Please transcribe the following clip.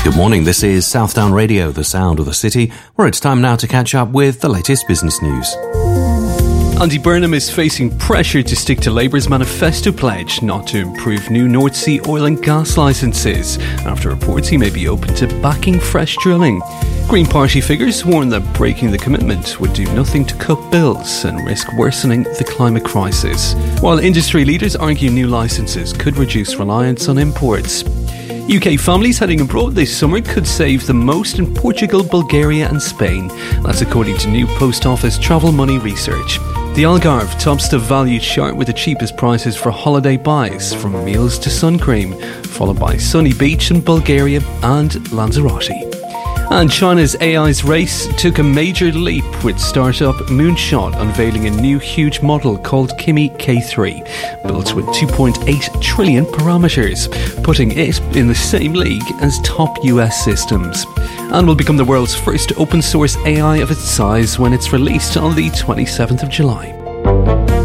Good morning, this is Southdown Radio, the sound of the city, where it's time now to catch up with the latest business news. Andy Burnham is facing pressure to stick to Labour's manifesto pledge not to improve new North Sea oil and gas licences, after reports he may be open to backing fresh drilling. Green Party figures warn that breaking the commitment would do nothing to cut bills and risk worsening the climate crisis, while industry leaders argue new licences could reduce reliance on imports. UK families heading abroad this summer could save the most in Portugal, Bulgaria and Spain. That's according to new Post Office travel money research. The Algarve tops the value chart with the cheapest prices for holiday buys, from meals to sun cream, followed by Sunny Beach in Bulgaria and Lanzarote. And China's AI's race took a major leap with startup Moonshot unveiling a new huge model called Kimi K3, built with 2.8 trillion parameters, putting it in the same league as top US systems. And will become the world's first open source AI of its size when it's released on the 27th of July.